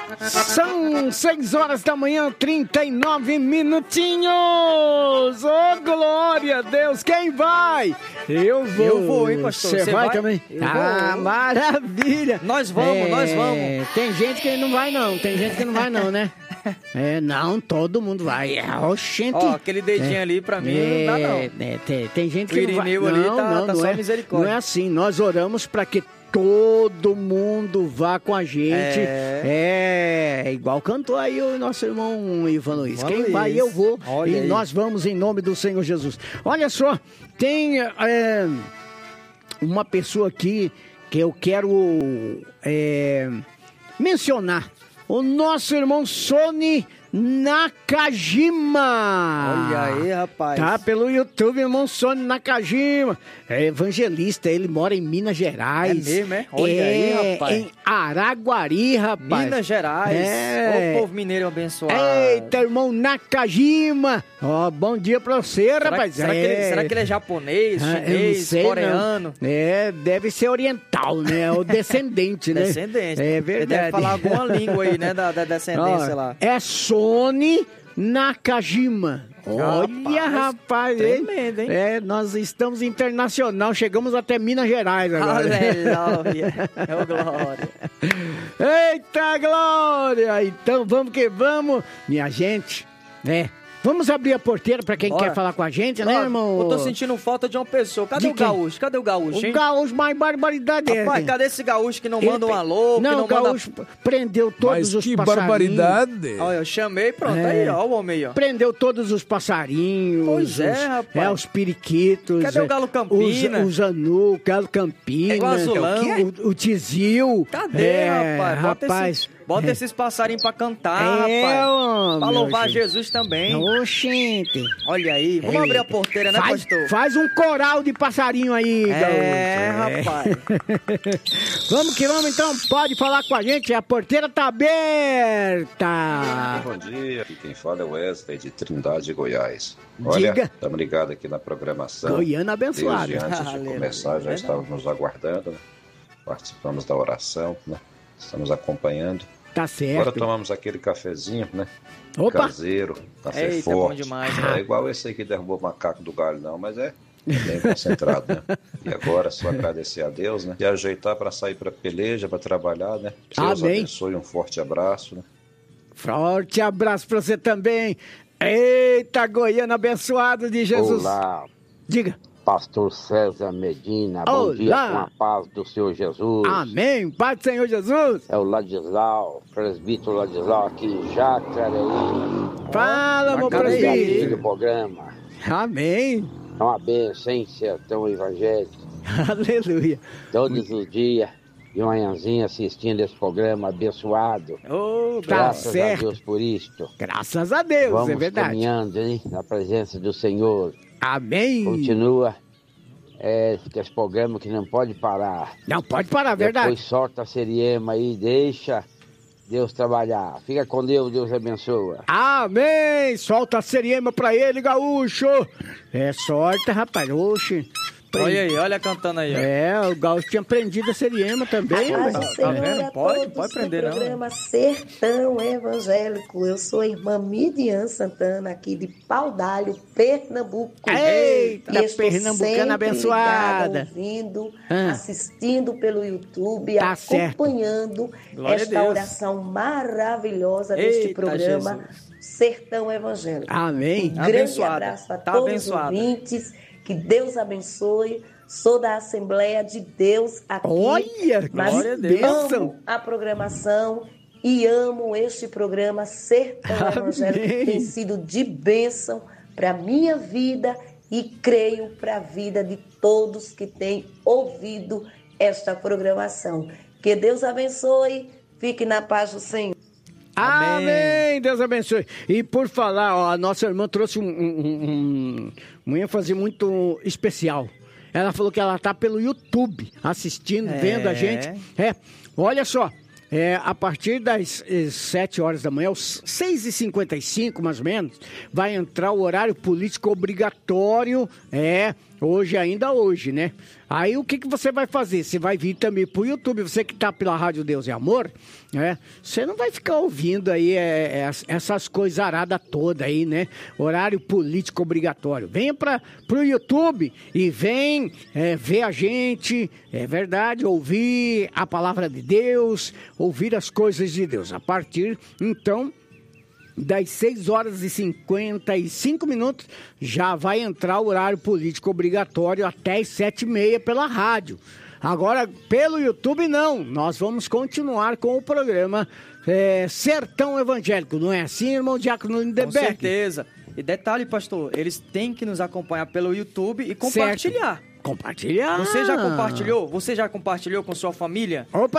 São 6 horas da manhã, 39 minutinhos. Oh, glória a Deus. Quem vai? Eu vou. Eu vou, hein, pastor? Você vai também? Vou. Maravilha. Nós vamos. Tem gente que não vai não, né? Não, todo mundo vai. Oxente. Ó, aquele dedinho ali pra mim não dá não. Tem gente que não vai. O Irineu ali tá só misericórdia. Não é assim, nós oramos pra que todo mundo vá com a gente. Igual cantou aí o nosso irmão Ivan Luiz. Quem vai, eu vou. Olha e aí. nós vamos em nome do Senhor Jesus. Olha só, tem uma pessoa aqui que eu quero mencionar. O nosso irmão Sony Nakajima. Olha aí, rapaz. Tá pelo YouTube, irmão Sony Nakajima. É evangelista, ele mora em Minas Gerais. É mesmo, é? Olha aí, rapaz. Em Araguari, rapaz. Minas Gerais. Ô, povo mineiro abençoado. Eita, irmão Nakajima. Ó, bom dia pra você, rapaz. Será que ele é japonês, chinês, coreano? Não. Deve ser oriental, né? O descendente, né? Descendente. É verdade. Ele deve falar alguma língua aí, né? Da descendência lá. É Sony Nakajima. Olha, rapaz, tremendo, hein? Nós estamos internacional, chegamos até Minas Gerais agora. Aleluia, é o glória. Eita, glória! Então, vamos que vamos, minha gente, vamos abrir a porteira pra quem quer falar com a gente, né, irmão? Eu tô sentindo falta de uma pessoa. Cadê o gaúcho? Cadê o gaúcho, hein? O gaúcho, mais barbaridade é. Rapaz, cadê esse gaúcho que não manda um alô? Não, o gaúcho prendeu todos os passarinhos. Mas que barbaridade. Olha, eu chamei, pronto, aí, ó, o homem aí, ó. Prendeu todos os passarinhos. Pois rapaz. Os periquitos. Cadê o galo Campina? Os anu, o galo Campina. O azulão. O tizil. Cadê, rapaz? Bota esses passarinhos pra cantar, rapaz. Pra louvar Jesus também. Oxente. Olha aí. Vamos abrir a porteira, né, pastor? Faz um coral de passarinho aí, garoto. Rapaz. Vamos que vamos, então. Pode falar com a gente. A porteira tá aberta. Bom dia. Aqui quem fala é o Wesley, de Trindade, Goiás. Olha, estamos ligados aqui na programação. Goiânia abençoada. Desde antes de começar, já estávamos nos aguardando, né? Participamos da oração, né? Estamos acompanhando. Tá certo. Agora tomamos aquele cafezinho, né? Opa. Caseiro, café Eita, forte. bom demais, Não é igual esse aí que derrubou o macaco do galho, não, mas é bem concentrado, né? E agora só agradecer a Deus, né? E ajeitar para sair para peleja, para trabalhar, né? Deus abençoe, um forte abraço, né? Forte abraço para você também. Eita, Goiânia abençoado de Jesus. Olá. Diga. Pastor César Medina, bom dia, com a paz do Senhor Jesus. Amém, paz do Senhor Jesus. É o Ladislau, presbítero Ladislau aqui em Jacareí. Fala, meu presbítero. Do programa. Amém. É uma bênção, hein, sertão evangélico. Aleluia. Todos os dias, de manhãzinha assistindo esse programa abençoado. Graças a Deus por isto. Graças a Deus, vamos é verdade. Caminhando, hein, na presença do Senhor. Amém. Continua esse programa que não pode parar. Não pode parar, verdade. Depois solta a Seriema aí, deixa Deus trabalhar. Fica com Deus, Deus abençoa. Amém. Solta a Seriema pra ele, gaúcho. Sorte, rapaz. Oxe. Olha aí, olha cantando aí. Ó. O gaúcho tinha prendido a Seriema também. Tá vendo? Pode prender, não. Programa Sertão Evangélico. Eu sou a irmã Midian Santana, aqui de Pau d'Alho, Pernambuco. Eita, e estou pernambucana abençoada. Ligada, ouvindo, assistindo pelo YouTube, tá acompanhando esta oração maravilhosa deste programa Sertão Evangélico. Amém. Um grande abraço a todos os ouvintes. Que Deus abençoe. Sou da Assembleia de Deus aqui. Olha, mas glória a Deus. amo a programação e amo este programa Sertão Evangélico, que tem sido de bênção para a minha vida e creio para a vida de todos que têm ouvido esta programação. Que Deus abençoe. Fique na paz do Senhor. Amém. Deus abençoe. E por falar, a nossa irmã trouxe um ênfase muito especial. Ela falou que ela tá pelo YouTube assistindo, vendo a gente. Olha só, a partir das 7 horas da manhã, às 6h55 mais ou menos, vai entrar o horário político obrigatório, ainda hoje, né? Aí o que você vai fazer? Você vai vir também pro YouTube, você que tá pela Rádio Deus e Amor, né? Você não vai ficar ouvindo aí essas coisas aradas todas aí, né? Horário político obrigatório. Venha pro YouTube e vem ver a gente, é verdade, ouvir a palavra de Deus, ouvir as coisas de Deus. A partir, então, das 6 horas e 55 minutos, já vai entrar o horário político obrigatório até as 7h30 pela rádio. Agora, pelo YouTube, não. Nós vamos continuar com o programa Sertão Evangélico. Não é assim, irmão Diácono Lindeberg? Com certeza. E detalhe, pastor, eles têm que nos acompanhar pelo YouTube e compartilhar. Compartilhar. Você já compartilhou? Você já compartilhou com sua família? Opa!